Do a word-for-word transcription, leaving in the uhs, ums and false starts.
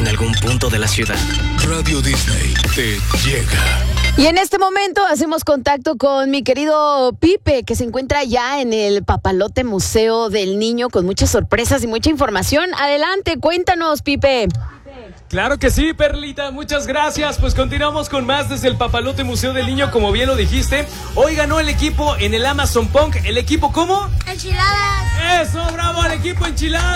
en algún punto de la ciudad. Radio Disney te llega. Y en este momento hacemos contacto con mi querido Pipe, que se encuentra ya en el Papalote Museo del Niño con muchas sorpresas y mucha información. Adelante, cuéntanos, Pipe. Claro que sí, Perlita, muchas gracias. Pues continuamos con más desde el Papalote Museo del Niño, como bien lo dijiste. Hoy ganó el equipo en el Amazon Punk. ¿El equipo cómo? Enchiladas. Eso, bravo, al equipo Enchiladas.